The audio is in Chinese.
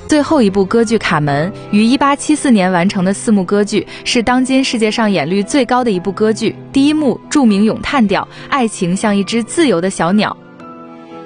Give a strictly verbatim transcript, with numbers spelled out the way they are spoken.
最后一部歌剧《卡门》于一八七四年完成的四幕歌剧，是当今世界上演率最高的一部歌剧。第一幕著名咏叹调，爱情像一只自由的小鸟，